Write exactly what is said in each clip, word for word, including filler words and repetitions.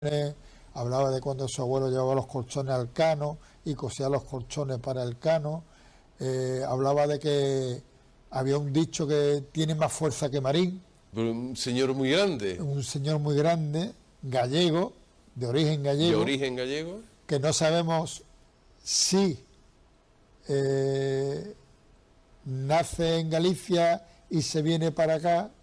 hablaba de cuando su abuelo llevaba los colchones al cano y cosía los colchones para el cano, eh, hablaba de que había un dicho que tiene más fuerza que Marín. Pero un señor muy grande. Un señor muy grande, gallego, de origen gallego. ¿De origen gallego? Que no sabemos si eh, nace en Galicia y se viene para acá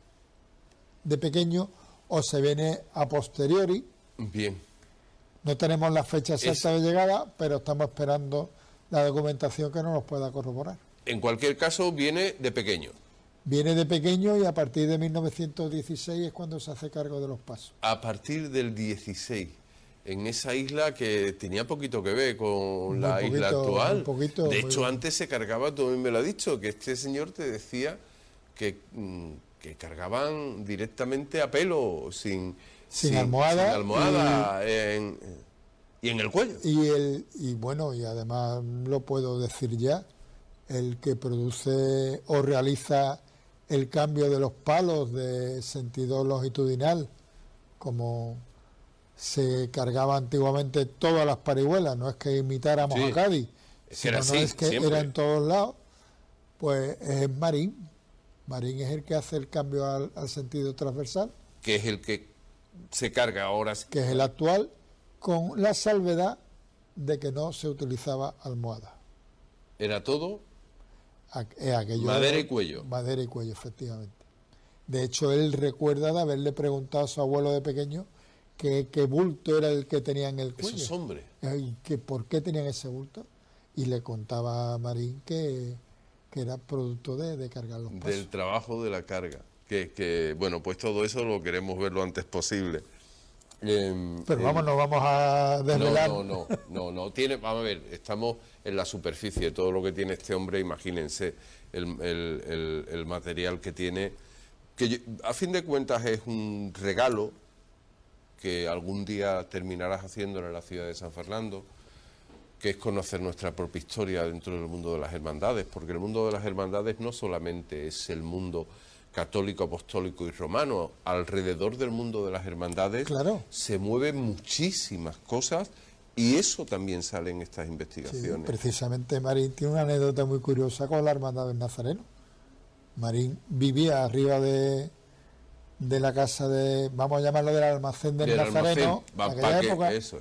de pequeño o se viene a posteriori. Bien. No tenemos la fecha exacta es... de llegada, pero estamos esperando la documentación que no nos pueda corroborar. En cualquier caso, viene de pequeño. Viene de pequeño y a partir de mil novecientos dieciséis es cuando se hace cargo de los pasos. A partir del dieciséis, en esa isla que tenía poquito que ver con la poquito, isla actual. Poquito, de hecho, bien. Antes se cargaba, tú me lo has dicho, que este señor te decía que, que cargaban directamente a pelo, sin, sin, sin almohada, sin almohada y, en, y en el cuello. Y, el, y bueno, y además lo puedo decir ya, el que produce o realiza el cambio de los palos de sentido longitudinal, como se cargaba antiguamente todas las parihuelas, no es que imitáramos sí, a Cádiz, es sino que no así, es que siempre. era en todos lados, pues es Marín. Marín es el que hace el cambio al, al sentido transversal. Que es el que se carga ahora. Que es el actual, con la salvedad de que no se utilizaba almohada. Era todo aquello madera y cuello. Madera y cuello, efectivamente. De hecho, él recuerda de haberle preguntado a su abuelo de pequeño qué bulto era el que tenía en el cuello. Esos hombres. Y que por qué tenían ese bulto. Y le contaba a Marín que, que era producto de, de cargar los pasos. Del trabajo de la carga. Que, que, bueno, pues todo eso lo queremos ver lo antes posible. Eh, Pero vamos, eh, no vamos a desvelar. No, no, no, no, no. Tiene, vamos a ver, estamos en la superficie, todo lo que tiene este hombre, imagínense el, el, el, el material que tiene, que yo, a fin de cuentas es un regalo que algún día terminarás haciéndolo en la ciudad de San Fernando, que es conocer nuestra propia historia dentro del mundo de las hermandades, porque el mundo de las hermandades no solamente es el mundo católico, apostólico y romano. Alrededor del mundo de las hermandades claro. se mueven muchísimas cosas y eso también sale en estas investigaciones. Sí, precisamente Marín tiene una anécdota muy curiosa con la hermandad del Nazareno. Marín vivía arriba de, de la casa de, vamos a llamarlo del almacén del, del Nazareno, almacén, en aquella época, eso.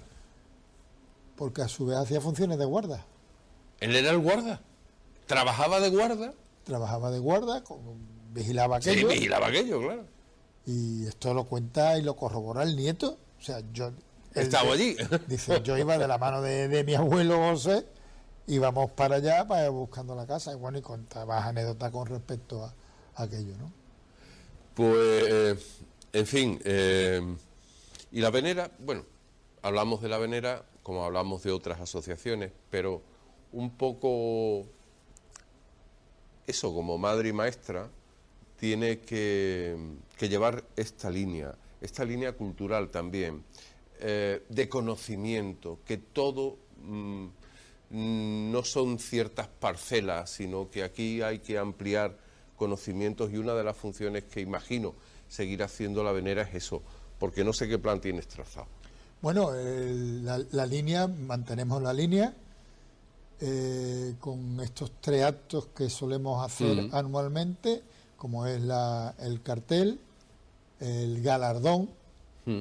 porque a su vez hacía funciones de guarda. ¿Él era el guarda? ¿Trabajaba de guarda? Trabajaba de guarda, con vigilaba aquello. Sí, vigilaba aquello, claro. Y esto lo cuenta y lo corrobora el nieto. O sea, yo... Estaba allí. Dice, yo iba de la mano de, de mi abuelo José, íbamos para allá para ir buscando la casa. Y bueno, y contabas anécdotas con respecto a, a aquello, ¿no? Pues, eh, en fin, eh, y la venera, bueno, hablamos de la venera como hablamos de otras asociaciones, pero un poco eso, como madre y maestra, tiene que, que llevar esta línea, esta línea cultural también, eh, de conocimiento, que todo mmm, no son ciertas parcelas, sino que aquí hay que ampliar conocimientos y una de las funciones que imagino seguir haciendo la venera es eso, porque no sé qué plan tienes trazado. Bueno, el, la, la línea, mantenemos la línea, eh, con estos tres actos que solemos hacer mm. anualmente, como es la, el cartel, el galardón mm.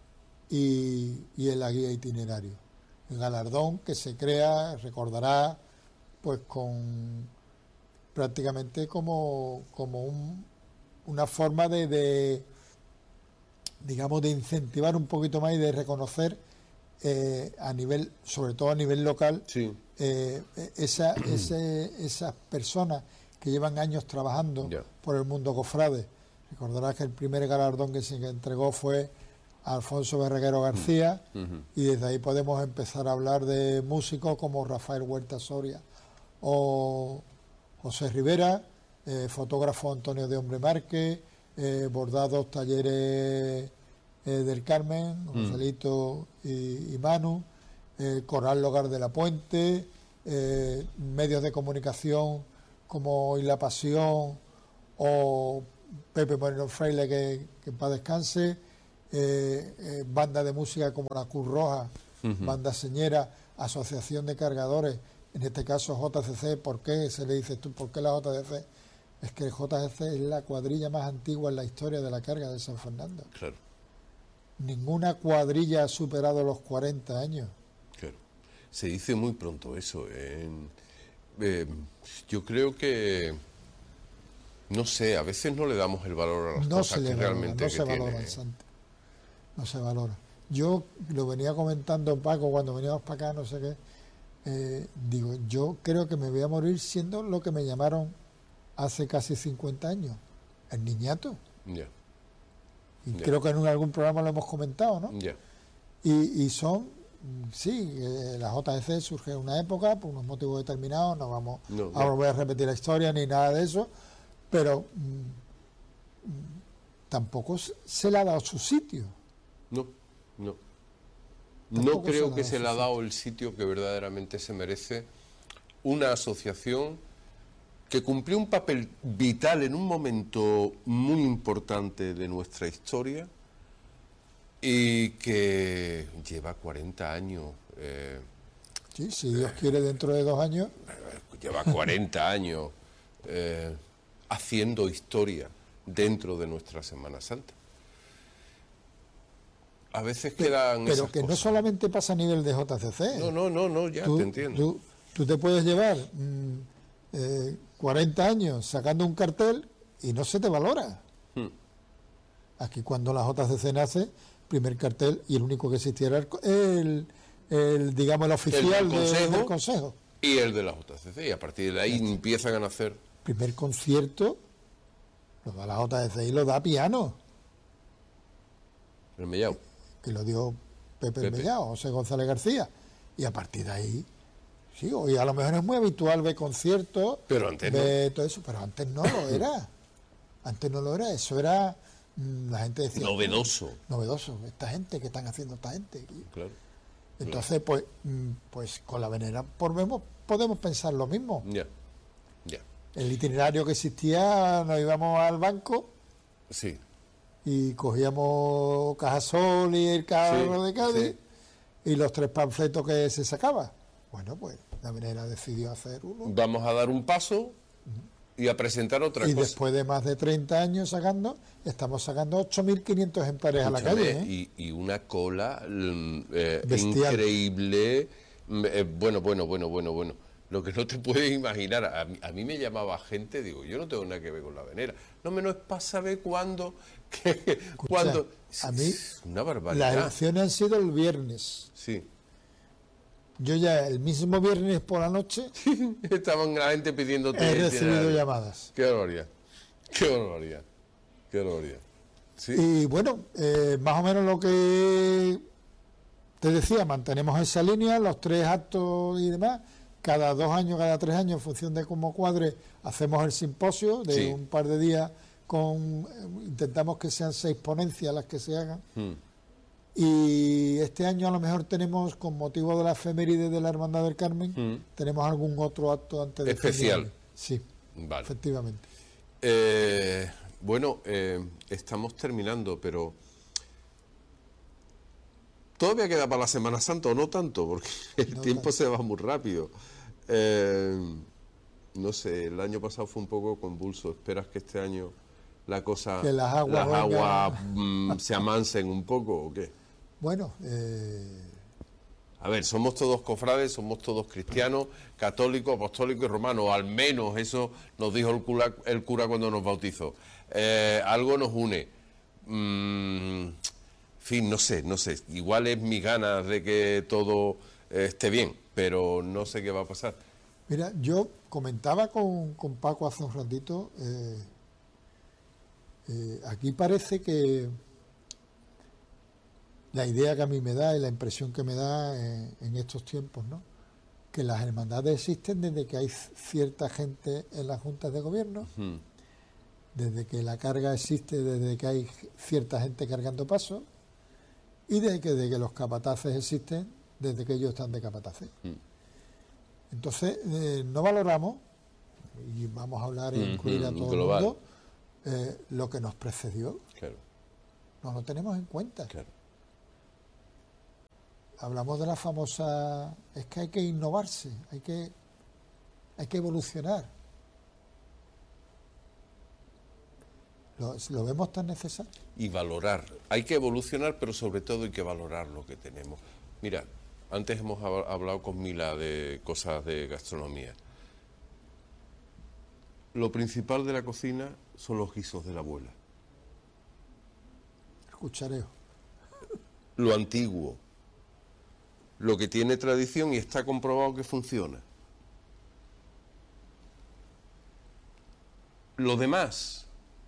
y, y el la guía itinerario. El galardón que se crea, recordará, pues con prácticamente como, como un, una forma de, de, digamos, de incentivar un poquito más y de reconocer eh, a nivel, sobre todo a nivel local, sí. eh, esa, ese, esas personas que llevan años trabajando yeah. por el mundo cofrade. Recordarás que el primer galardón que se entregó fue a Alfonso Berreguero García uh-huh. y desde ahí podemos empezar a hablar de músicos como Rafael Huerta Soria o José Rivera, eh, fotógrafo Antonio de Hombre Márquez, eh, bordados Talleres eh, del Carmen, uh-huh. Joselito y, y Manu, eh, Coral Hogar de la Puente, eh, medios de comunicación como Hoy la Pasión o Pepe Moreno Fraile, que, que en paz descanse, eh, eh, bandas de música como la Cruz Roja, uh-huh. Banda Señera, Asociación de Cargadores, en este caso J C C. ¿Por qué se le dice tú? ¿Por qué la J C C? Es que el J C C es la cuadrilla más antigua en la historia de la carga de San Fernando. Claro. Ninguna cuadrilla ha superado los cuarenta años. Claro. Se dice muy pronto eso. En, eh, yo creo que, no sé, a veces no le damos el valor a las no cosas se que valora, realmente no se que valora, tiene. Santi. No se valora. Yo lo venía comentando Paco cuando veníamos para acá, no sé qué. Eh, digo, yo creo que me voy a morir siendo lo que me llamaron hace casi cincuenta años, el niñato. Ya. Yeah. Y Yeah. creo que en algún programa lo hemos comentado, ¿no? Ya. Yeah. Y, y son, sí, eh, la J C C surge en una época por unos motivos determinados, no vamos No, ahora no. voy a repetir la historia ni nada de eso, pero mmm, tampoco se le ha dado su sitio. No, no. Tampoco No creo se que su se le ha sitio. dado el sitio que verdaderamente se merece una asociación que cumplió un papel vital en un momento muy importante de nuestra historia y que lleva cuarenta años. Eh, Sí, si Dios quiere, dentro de dos años. lleva cuarenta años eh, haciendo historia dentro de nuestra Semana Santa. A veces quedan Pero esas que no cosas. solamente pasa a nivel de J C C. No, no, no, no, ya tú, te entiendo. Tú, tú te puedes llevar mmm, eh, cuarenta años sacando un cartel y no se te valora. Hmm. Aquí cuando la J C C nace, primer cartel y el único que existía era el, el, el digamos, el oficial El del de- consejo. del Consejo. Y el de la J C C, y a partir de ahí empiezan a nacer. Primer concierto lo da la J C C y lo da Piano, El Mellao. que lo dio Pepe, Pepe. Mellao, José González García. Y a partir de ahí, sí, hoy a lo mejor es muy habitual ver conciertos, Pero antes ver todo eso, pero antes no lo era. Antes no lo era, eso era, mm, la gente decía... Novedoso. Novedoso, esta gente, que están haciendo esta gente? Y Claro. entonces, pues, mm, pues con la venera podemos, podemos pensar lo mismo. Ya. Ya. El itinerario que existía, nos íbamos al banco Sí. y cogíamos Cajasol y el carro Sí, de Cádiz sí. y los tres panfletos que se sacaba. Bueno, pues la venera decidió hacer uno. Vamos a dar un paso y a presentar otra Y cosa. después de más de treinta años sacando, estamos sacando ocho mil quinientos ejemplares a la Escúchame, calle. ¿eh? y, y una cola mm, eh, Bestial. increíble. Mm, eh, bueno, bueno, bueno, bueno, bueno. Lo que no te puedes imaginar. A mí, a mí me llamaba gente, digo, yo no tengo nada que ver con la venera. No menos es para saber cuándo. Que, cuándo. a mí Es una Las barbaridad. elecciones han sido el viernes. Sí. Yo ya el mismo viernes por la noche Estaban la gente pidiéndote. he recibido itinerario. llamadas. Qué barbaridad. Qué barbaridad. Qué barbaridad. Sí. Y bueno, eh, más o menos lo que te decía, mantenemos esa línea, los tres actos y demás. Cada dos años, cada tres años, en función de cómo cuadre, hacemos el simposio de Sí. un par de días. Con, intentamos que sean seis ponencias las que se hagan. Mm. Y este año a lo mejor tenemos, con motivo de la efeméride de la Hermandad del Carmen, Mm. tenemos algún otro acto antes de fin de Especial. año. Sí, Vale. efectivamente. Eh, bueno, eh, estamos terminando, pero todavía queda para la Semana Santa, o no tanto, porque el No tiempo tanto. se va muy rápido. Eh, no sé, el año pasado fue un poco convulso. ¿Esperas que este año la cosa, Que las aguas las vengan. aguas, mm, se amansen un poco o qué? Bueno, eh, A ver, somos todos cofrades, somos todos cristianos, católicos, apostólicos y romanos, al menos eso nos dijo el cura, el cura cuando nos bautizó. Eh, algo nos une. Mm, en fin, no sé, no sé. Igual es mis ganas de que todo eh, esté bien, pero no sé qué va a pasar. mira, yo comentaba con, con Paco hace un ratito, eh, eh, aquí parece que la idea que a mí me da y la impresión que me da eh, en estos tiempos, ¿no? Que las hermandades existen desde que hay cierta gente en las juntas de gobierno, Mm, desde que la carga existe, desde que hay cierta gente cargando pasos, y desde que, desde que los capataces existen, desde que ellos están de capataces. mm. Entonces, eh, no valoramos, y vamos a hablar e incluir a Ujú, todo global. el mundo, eh, lo que nos precedió. Claro. no lo tenemos en cuenta. Claro. Hablamos de la famosa, es que hay que innovarse, hay que, hay que evolucionar. ¿Lo, lo vemos tan necesario? Y valorar. Hay que evolucionar, pero sobre todo hay que valorar lo que tenemos. Mira, antes hemos hablado con Mila de cosas de gastronomía. Lo principal de la cocina son los guisos de la abuela. El cuchareo. Lo antiguo. Lo que tiene tradición y está comprobado que funciona. Lo demás,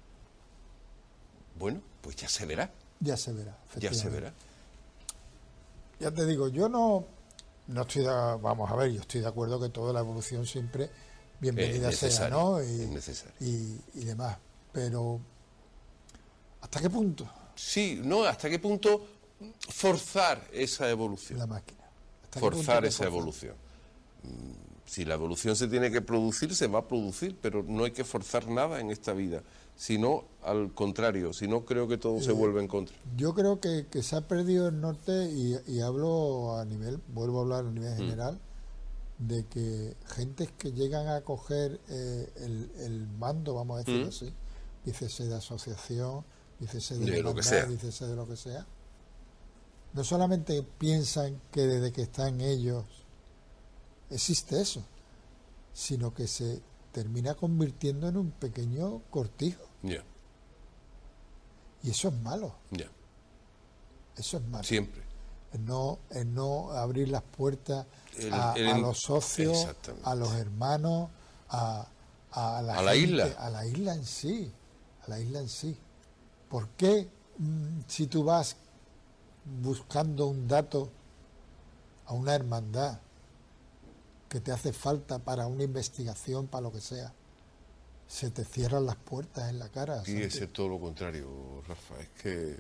bueno, pues ya se verá. Ya se verá. Ya se verá. Ya te digo, yo no, no estoy de, vamos a ver, yo estoy de acuerdo que toda la evolución siempre bienvenida sea, ¿no? Y, es necesario. Y, y demás. Pero, ¿hasta qué punto? Sí, no, ¿hasta qué punto forzar esa evolución? La máquina. Forzar esa evolución. Si la evolución se tiene que producir, se va a producir, pero no hay que forzar nada en esta vida. Sino, al contrario, si no, creo que todo eh, se vuelve en contra. Yo creo que, que se ha perdido el norte, y, y hablo a nivel, vuelvo a hablar a nivel general, mm. de que gentes que llegan a coger eh, el, el mando, vamos a decirlo mm. así, dícese de asociación, dícese de, de lo que sea, dícese de lo que sea, no solamente piensan que desde que están ellos existe eso, sino que se termina convirtiendo en un pequeño cortijo. Yeah. Y eso es malo. Yeah. Eso es malo. Siempre. El no, el no abrir las puertas el, a, el, a los socios, a los hermanos, a, a, la, a la gente, isla. A la isla en sí. A la isla en sí. ¿Por qué mmm, si tú vas buscando un dato a una hermandad que te hace falta para una investigación, para lo que sea, se te cierran las puertas en la cara? Y es todo lo contrario, Rafa, es que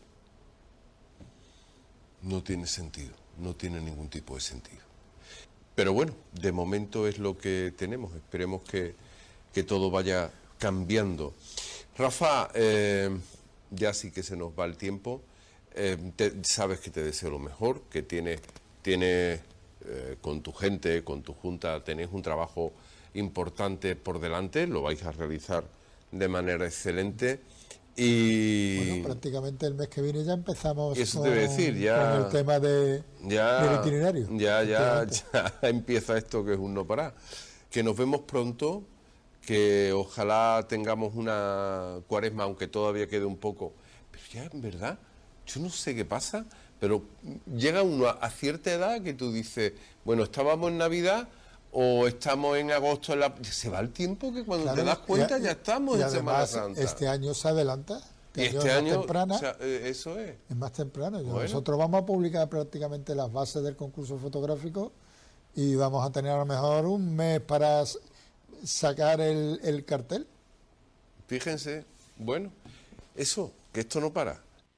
no tiene sentido, no tiene ningún tipo de sentido. Pero bueno, de momento es lo que tenemos, esperemos que, que todo vaya cambiando. Rafa, eh, ya sí que se nos va el tiempo. Eh, te, sabes que te deseo lo mejor, que tienes, tienes eh, con tu gente, con tu junta, tenéis un trabajo importante por delante, lo vais a realizar de manera excelente y... Bueno, prácticamente el mes que viene ya empezamos eso con, te voy a decir, ya, con el tema de, ya, del itinerario. Ya, ya, ya empieza esto que es un no parar. Que nos vemos pronto, que ojalá tengamos una cuaresma, aunque todavía quede un poco, pero ya en verdad... Yo no sé qué pasa, pero llega uno a cierta edad que tú dices, bueno, estábamos en Navidad o estamos en agosto, en la... se va el tiempo que cuando claro, te das cuenta ya, ya estamos y en Semana además, Santa. Este año se adelanta, este y año este es año, más temprana, o sea, eso es. Es más temprano. Bueno. Nosotros vamos a publicar prácticamente las bases del concurso fotográfico y vamos a tener a lo mejor un mes para sacar el, el cartel. Fíjense, bueno, eso, que esto no para.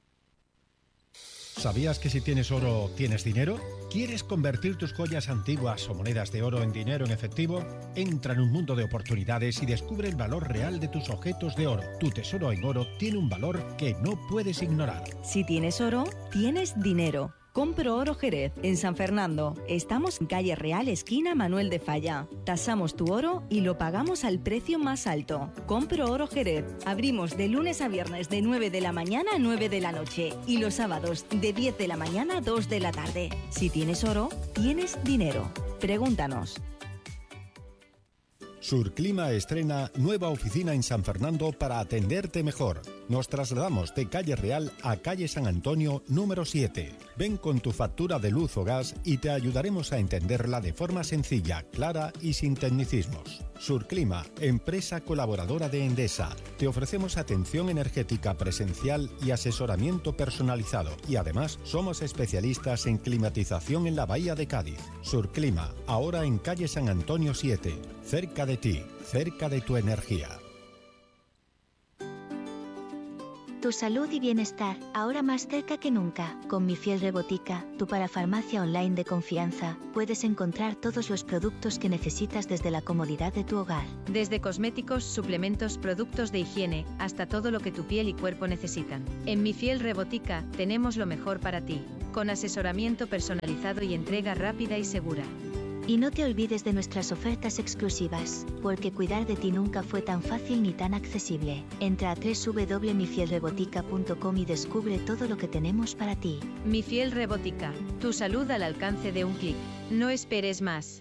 ¿Sabías que si tienes oro, tienes dinero? ¿Quieres convertir tus joyas antiguas o monedas de oro en dinero en efectivo? Entra en un mundo de oportunidades y descubre el valor real de tus objetos de oro. Tu tesoro en oro tiene un valor que no puedes ignorar. Si tienes oro, tienes dinero. Compro Oro Jerez, en San Fernando. Estamos en calle Real, esquina Manuel de Falla. Tasamos tu oro y lo pagamos al precio más alto. Compro Oro Jerez. Abrimos de lunes a viernes de nueve de la mañana a nueve de la noche y los sábados de diez de la mañana a dos de la tarde. Si tienes oro, tienes dinero. Pregúntanos. Surclima estrena nueva oficina en San Fernando para atenderte mejor. Nos trasladamos de calle Real a calle San Antonio número siete. Ven con tu factura de luz o gas y te ayudaremos a entenderla de forma sencilla, clara y sin tecnicismos. Surclima, empresa colaboradora de Endesa. Te ofrecemos atención energética presencial y asesoramiento personalizado. Y además, somos especialistas en climatización en la Bahía de Cádiz. Surclima, ahora en calle San Antonio siete. Cerca de ti, cerca de tu energía. Tu salud y bienestar, ahora más cerca que nunca. Con Mi Fiel Rebotica, tu parafarmacia online de confianza, puedes encontrar todos los productos que necesitas desde la comodidad de tu hogar. Desde cosméticos, suplementos, productos de higiene, hasta todo lo que tu piel y cuerpo necesitan. En Mi Fiel Rebotica, tenemos lo mejor para ti, con asesoramiento personalizado y entrega rápida y segura. Y no te olvides de nuestras ofertas exclusivas, porque cuidar de ti nunca fue tan fácil ni tan accesible. Entra a doble u doble u doble u punto mi fiel rebotica punto com y descubre todo lo que tenemos para ti. Mi Fiel Rebotica, tu salud al alcance de un clic. No esperes más.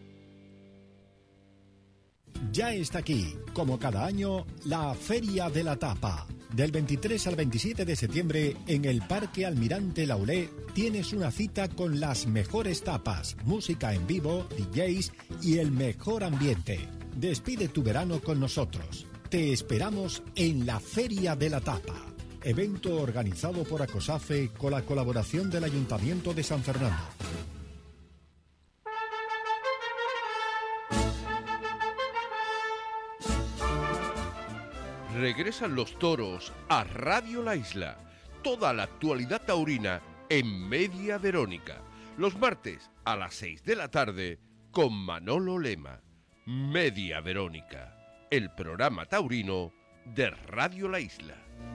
Ya está aquí, como cada año, la Feria de la Tapa. Del veintitrés al veintisiete de septiembre, en el Parque Almirante Laulé, tienes una cita con las mejores tapas, música en vivo, D Js y el mejor ambiente. Despide tu verano con nosotros. Te esperamos en la Feria de la Tapa. Evento organizado por ACOSAFE con la colaboración del Ayuntamiento de San Fernando. Regresan los toros a Radio La Isla. Toda la actualidad taurina en Media Verónica. Los martes a las seis de la tarde con Manolo Lema. Media Verónica, el programa taurino de Radio La Isla.